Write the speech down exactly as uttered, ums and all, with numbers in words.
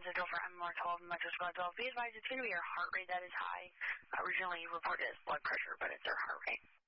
patients that go for M M R twelve and Metro twelve, be advised it's going to be your heart rate that is high. Originally reported as blood pressure, but it's their heart rate.